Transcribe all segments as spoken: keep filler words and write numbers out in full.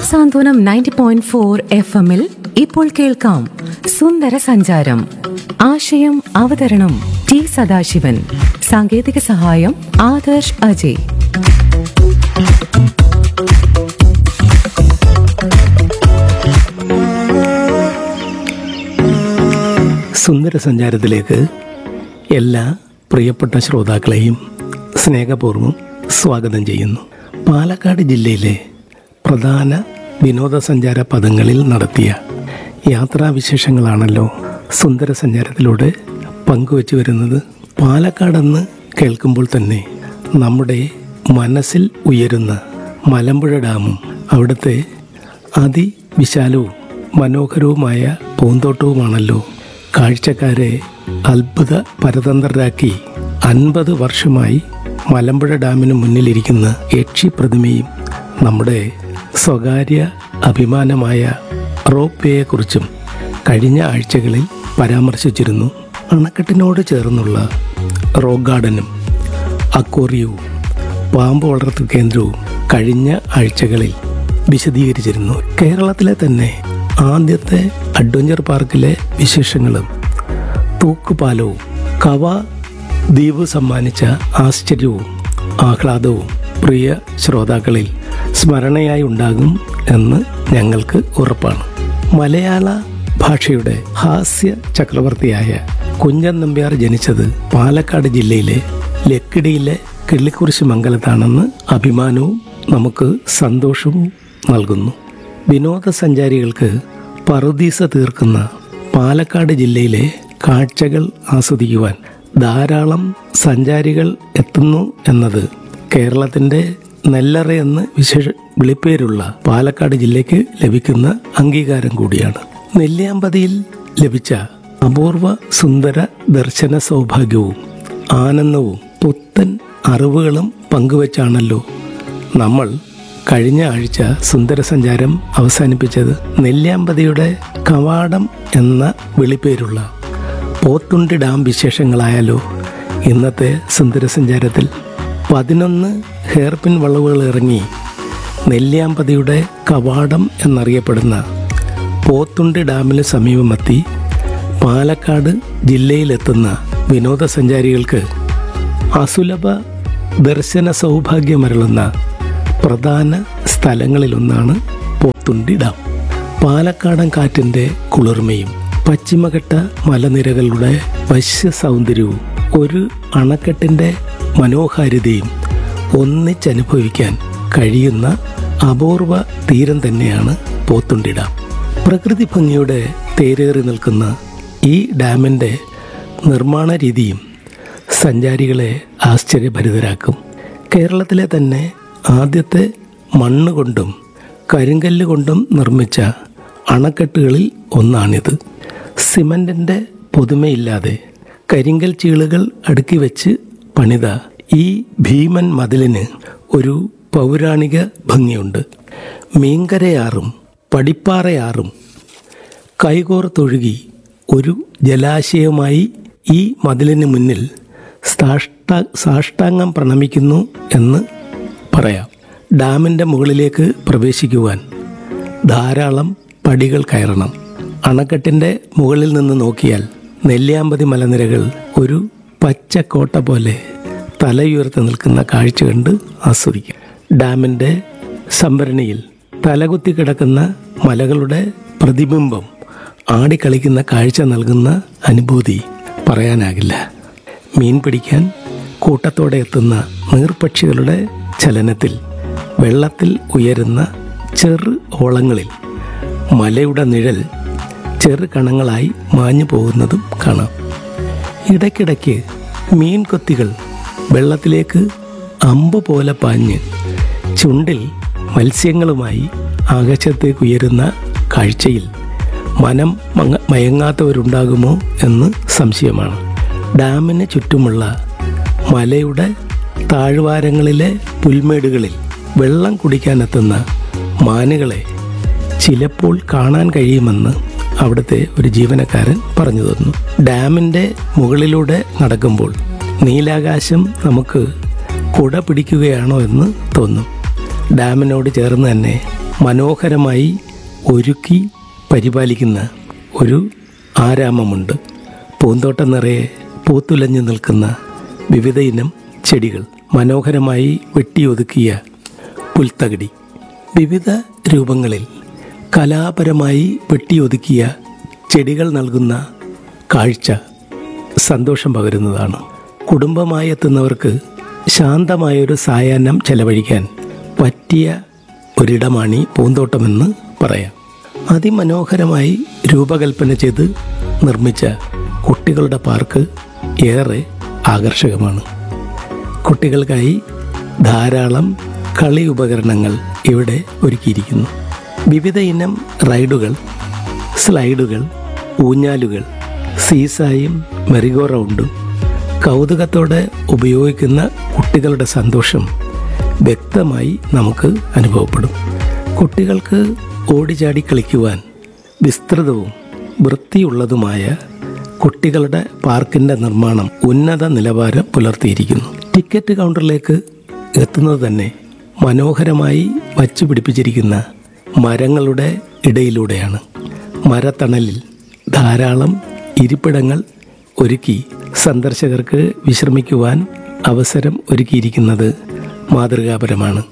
സാന്ത്വനം ninety point four F എമ്മിൽ ഇപ്പോൾ കേൾക്കാം സുന്ദര സഞ്ചാരം. ആശയം അവതരണം ടി സദാശിവൻ. സാങ്കേതിക സഹായം ആദർശ് അജയ്. സുന്ദര സഞ്ചാരത്തിലേക്ക് എല്ലാ പ്രിയപ്പെട്ട ശ്രോതാക്കളെയും സ്നേഹപൂർവ്വം സ്വാഗതം ചെയ്യുന്നു. പാലക്കാട് ജില്ലയിലെ പ്രധാന വിനോദസഞ്ചാര പദങ്ങളിൽ നടത്തിയ യാത്രാവിശേഷങ്ങളാണല്ലോ സുന്ദര സഞ്ചാരത്തിലൂടെ പങ്കുവച്ചു വരുന്നത്. പാലക്കാടെന്ന് കേൾക്കുമ്പോൾ തന്നെ നമ്മുടെ മനസ്സിൽ ഉയരുന്ന മലമ്പുഴ ഡാമും അവിടുത്തെ അതിവിശാലവും മനോഹരവുമായ പൂന്തോട്ടവുമാണല്ലോ കാഴ്ചക്കാരെ അത്ഭുത പരതന്ത്രരാക്കി. അൻപത് വർഷമായി മലമ്പുഴ ഡാമിന് മുന്നിലിരിക്കുന്ന യക്ഷി പ്രതിമയും നമ്മുടെ സ്വകാര്യ അഭിമാനമായ റോപ്പ് വേയെക്കുറിച്ചും കഴിഞ്ഞ ആഴ്ചകളിൽ പരാമർശിച്ചിരുന്നു. അണക്കെട്ടിനോട് ചേർന്നുള്ള റോക്ക് ഗാർഡനും അക്വേറിയവും പാമ്പ് വളർത്തൽ കേന്ദ്രവും കഴിഞ്ഞ ആഴ്ചകളിൽ വിശദീകരിച്ചിരുന്നു. കേരളത്തിലെ തന്നെ ആദ്യത്തെ അഡ്വഞ്ചർ പാർക്കിലെ വിശേഷങ്ങളും തൂക്കുപാലവും കവ ദ്വീപ് സമ്മാനിച്ച ആശ്ചര്യവും ആഹ്ലാദവും പ്രിയ ശ്രോതാക്കളിൽ സ്മരണയായി ഉണ്ടാകും എന്ന് ഞങ്ങൾക്ക് ഉറപ്പാണ്. മലയാള ഭാഷയുടെ ഹാസ്യ ചക്രവർത്തിയായ കുഞ്ചൻ നമ്പ്യാർ ജനിച്ചത് പാലക്കാട് ജില്ലയിലെ ലക്കിടിയിലെ കിള്ളിക്കുറിശി മംഗലത്താണെന്ന് അഭിമാനവും നമുക്ക് സന്തോഷവും നൽകുന്നു. വിനോദസഞ്ചാരികൾക്ക് പറുദീസ തീർക്കുന്ന പാലക്കാട് ജില്ലയിലെ കാഴ്ചകൾ ആസ്വദിക്കുവാൻ ധാരാളം സഞ്ചാരികൾ എത്തുന്നു എന്നത് കേരളത്തിൻ്റെ നെല്ലറ എന്ന് വിശേഷ വിളിപ്പേരുള്ള പാലക്കാട് ജില്ലയ്ക്ക് ലഭിക്കുന്ന അംഗീകാരം കൂടിയാണ്. നെല്ലിയാമ്പതിയിൽ ലഭിച്ച അപൂർവ സുന്ദര ദർശന സൗഭാഗ്യവും ആനന്ദവും പുത്തൻ അറിവുകളും പങ്കുവച്ചാണല്ലോ നമ്മൾ കഴിഞ്ഞ ആഴ്ച സുന്ദര സഞ്ചാരം അവസാനിപ്പിച്ചത്. നെല്ലിയാമ്പതിയുടെ കവാടം എന്ന വിളിപ്പേരുള്ള പോത്തുണ്ടി ഡാം വിശേഷങ്ങളായാലോ ഇന്നത്തെ സുന്ദര സഞ്ചാരത്തിൽ. പതിനൊന്ന് ഹെയർപിൻ വളവുകൾ ഇറങ്ങി നെല്ലിയാമ്പതിയുടെ കവാടം എന്നറിയപ്പെടുന്ന പോത്തുണ്ടി ഡാമിന് സമീപമെത്തി പാലക്കാട് ജില്ലയിലെത്തുന്ന വിനോദസഞ്ചാരികൾക്ക് അസുലഭ ദർശന സൗഭാഗ്യമരുളുന്ന പ്രധാന സ്ഥലങ്ങളിലൊന്നാണ് പോത്തുണ്ടി ഡാം. പാലക്കാടൻ കാറ്റിൻ്റെ കുളിർമയും പശ്ചിമഘട്ട മലനിരകളുടെ വശ്യ സൗന്ദര്യവും ഒരു അണക്കെട്ടിൻ്റെ മനോഹാരിതയും ഒന്നിച്ചനുഭവിക്കാൻ കഴിയുന്ന അപൂർവ തീരം തന്നെയാണ് പോത്തുണ്ടി ഡാം. പ്രകൃതി ഭംഗിയുടെ തേരേറി നിൽക്കുന്ന ഈ ഡാമിൻ്റെ നിർമ്മാണ രീതിയും സഞ്ചാരികളെ ആശ്ചര്യഭരിതരാക്കും. കേരളത്തിലെ തന്നെ ആദ്യത്തെ മണ്ണ് കൊണ്ടും കരിങ്കല്ല് കൊണ്ടും നിർമ്മിച്ച അണക്കെട്ടുകളിൽ ഒന്നാണിത്. സിമൻറ്റിൻ്റെ പുതുമയില്ലാതെ കരിങ്കൽ ചീളുകൾ അടുക്കി വെച്ച് പണിത ഈ ഭീമൻ മതിലിന് ഒരു പൗരാണിക ഭംഗിയുണ്ട്. മീങ്കരയാറും പടിപ്പാറയാറും കൈകോർത്തൊഴുകി ഒരു ജലാശയമായി ഈ മതിലിന് മുന്നിൽ സാഷ്ടാ സാഷ്ടാംഗം പ്രണമിക്കുന്നു എന്ന് പറയാം. ഡാമിൻ്റെ മുകളിലേക്ക് പ്രവേശിക്കുവാൻ ധാരാളം പടികൾ കയറണം. അണക്കെട്ടിൻ്റെ മുകളിൽ നിന്ന് നോക്കിയാൽ നെല്ലിയാമ്പതി മലനിരകൾ ഒരു പച്ചക്കോട്ട പോലെ തലയുയർത്തി നിൽക്കുന്ന കാഴ്ച കണ്ട് ആസ്വദിക്കാം. ഡാമിൻ്റെ സംഭരണിയിൽ തലകുത്തി കിടക്കുന്ന മലകളുടെ പ്രതിബിംബം ആടിക്കളിക്കുന്ന കാഴ്ച നൽകുന്ന അനുഭൂതി പറയാനാകില്ല. മീൻ പിടിക്കാൻ കൂട്ടത്തോടെ എത്തുന്ന നീർപക്ഷികളുടെ ചലനത്തിൽ വെള്ളത്തിൽ ഉയരുന്ന ചെറു ഓളങ്ങളിൽ മലയുടെ നിഴൽ ചെറു കണങ്ങളായി മാഞ്ഞു പോകുന്നതും കാണാം. ഇടയ്ക്കിടയ്ക്ക് മീൻ കൊത്തികൾ വെള്ളത്തിലേക്ക് അമ്പ് പോലെ പാഞ്ഞ് ചുണ്ടിൽ മത്സ്യങ്ങളുമായി ആകാശത്തേക്ക് ഉയരുന്ന കാഴ്ചയിൽ മനം മങ്ങ മയങ്ങാത്തവരുണ്ടാകുമോ എന്ന് സംശയമാണ്. ഡാമിന് ചുറ്റുമുള്ള മലയുടെ താഴ്വാരങ്ങളിലെ പുൽമേടുകളിൽ വെള്ളം കുടിക്കാനെത്തുന്ന മാനുകളെ ചിലപ്പോൾ കാണാൻ കഴിയുമെന്ന് അവിടുത്തെ ഒരു ജീവനക്കാരൻ പറഞ്ഞു തന്നു. ഡാമിൻ്റെ മുകളിലൂടെ നടക്കുമ്പോൾ നീലാകാശം നമുക്ക് കുട പിടിക്കുകയാണോ എന്ന് തോന്നും. ഡാമിനോട് ചേർന്ന് തന്നെ മനോഹരമായി ഒരുക്കി പരിപാലിക്കുന്ന ഒരു ആരാമമുണ്ട്. പൂന്തോട്ടം നിറയെ പൂത്തുലഞ്ഞു നിൽക്കുന്ന വിവിധ ഇനം ചെടികൾ, മനോഹരമായി വെട്ടിയൊതുക്കിയ പുൽത്തകിടി, വിവിധ രൂപങ്ങളിൽ കലാപരമായി വെട്ടിയൊതുക്കിയ ചെടികൾ നൽകുന്ന കാഴ്ച സന്തോഷം പകരുന്നതാണ്. കുടുംബമായി എത്തുന്നവർക്ക് ശാന്തമായൊരു സായാഹ്നം ചെലവഴിക്കാൻ പറ്റിയ ഒരിടമാണ് ഈ പൂന്തോട്ടമെന്ന് പറയാം. അതിമനോഹരമായി രൂപകൽപ്പന ചെയ്ത് നിർമ്മിച്ച കുട്ടികളുടെ പാർക്ക് ഏറെ ആകർഷകമാണ്. കുട്ടികൾക്കായി ധാരാളം കളി ഉപകരണങ്ങൾ ഇവിടെ ഒരുക്കിയിരിക്കുന്നു. വിവിധ ഇനം റൈഡുകൾ, സ്ലൈഡുകൾ, ഊഞ്ഞാലുകൾ, സീസായും മെറിഗോ റൗണ്ടും കൗതുകത്തോടെ ഉപയോഗിക്കുന്ന കുട്ടികളുടെ സന്തോഷം വ്യക്തമായി നമുക്ക് അനുഭവപ്പെടും. കുട്ടികൾക്ക് ഓടിച്ചാടി കളിക്കുവാൻ വിസ്തൃതവും വൃത്തിയുള്ളതുമായ കുട്ടികളുടെ പാർക്കിൻ്റെ നിർമ്മാണം ഉന്നത നിലവാരം പുലർത്തിയിരിക്കുന്നു. ടിക്കറ്റ് കൗണ്ടറിലേക്ക് എത്തുന്നത് തന്നെ മനോഹരമായി വച്ചു പിടിപ്പിച്ചിരിക്കുന്ന മരങ്ങളുടെ ഇടയിലൂടെയാണ്. മരത്തണലിൽ ധാരാളം ഇരിപ്പിടങ്ങൾ ഒരുക്കി സന്ദർശകർക്ക് വിശ്രമിക്കുവാൻ അവസരം ഒരുക്കിയിരിക്കുന്നത് മാതൃകാപരമാണ്.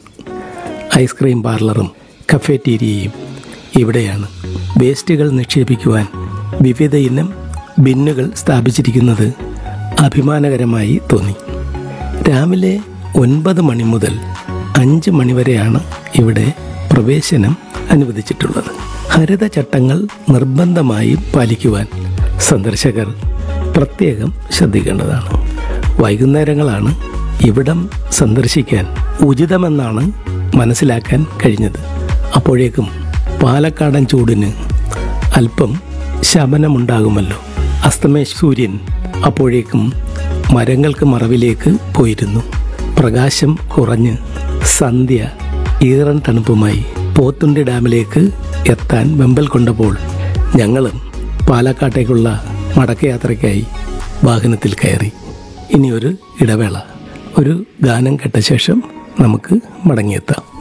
ഐസ്ക്രീം പാർലറും കഫേറ്റീരിയയും ഇവിടെയാണ്. വേസ്റ്റുകൾ നിക്ഷേപിക്കുവാൻ വിവിധ ഇനം ബിന്നുകൾ സ്ഥാപിച്ചിരിക്കുന്നത് അഭിമാനകരമായി തോന്നി. രാവിലെ ഒൻപത് മണി മുതൽ അഞ്ച് മണിവരെയാണ് ഇവിടെ പ്രവേശനം അനുവദിച്ചിട്ടുള്ളത്. ഹരിതചട്ടങ്ങൾ നിർബന്ധമായും പാലിക്കുവാൻ സന്ദർശകർ പ്രത്യേകം ശ്രദ്ധിക്കേണ്ടതാണ്. വൈകുന്നേരങ്ങളാണ് ഇവിടം സന്ദർശിക്കാൻ ഉചിതമെന്നാണ് മനസ്സിലാക്കാൻ കഴിഞ്ഞത്. അപ്പോഴേക്കും പാലക്കാടൻ ചൂടിന് അല്പം ശമനമുണ്ടാകുമല്ലോ. അസ്തമയ സൂര്യൻ അപ്പോഴേക്കും മരങ്ങൾക്ക് മറവിലേക്ക് പോയിരുന്നു. പ്രകാശം കുറഞ്ഞ് സന്ധ്യ ഈറൻ തണുപ്പുമായി പോത്തുണ്ടി ഡാമിലേക്ക് എത്താൻ വെമ്പൽ കൊണ്ടപ്പോൾ ഞങ്ങളും പാലക്കാട്ടേക്കുള്ള മടക്കയാത്രയ്ക്കായി വാഹനത്തിൽ കയറി. ഇനിയൊരു ഇടവേള, ഒരു ഗാനം കേട്ട ശേഷം നമുക്ക് മടങ്ങിയെത്താം.